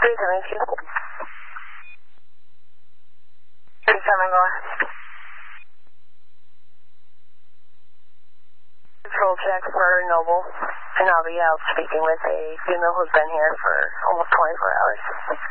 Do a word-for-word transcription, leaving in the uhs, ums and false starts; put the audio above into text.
three seventy-two. thirty-seven, go ahead. Patrol check for Noble, and I'll be out speaking with a female who's been here for almost twenty-four hours.